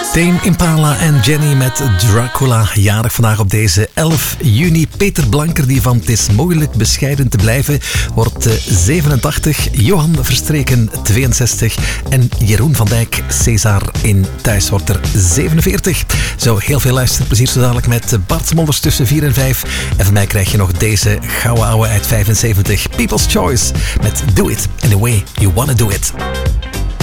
Tame Impala en Jenny met Dracula. Jarig vandaag op deze 11 juni. Peter Blanker, die van Het is moeilijk bescheiden te blijven, wordt 87. Johan Verstreken 62. En Jeroen van Dijk, César in Thuis, wordt er 47. Zo, heel veel luisterplezier zo dadelijk met Bart Smolders tussen 4 en 5. En van mij krijg je nog deze gouden ouwe uit 75. People's Choice met Do It Any Way You Wanna Do It.